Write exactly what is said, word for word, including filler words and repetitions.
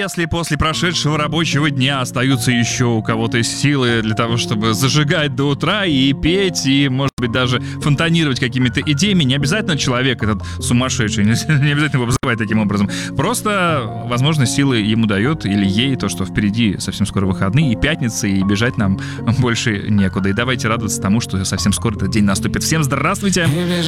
если после прошедшего рабочего дня остаются еще у кого-то силы для того, чтобы зажигать до утра и петь, и, может быть, даже фонтанировать какими-то идеями, не обязательно человек этот сумасшедший, не обязательно его вызывать таким образом. Просто, возможно, силы ему дает или ей то, что впереди совсем скоро выходные и пятница, и бежать нам больше некуда. И давайте радоваться тому, что совсем скоро этот день наступит. Всем здравствуйте!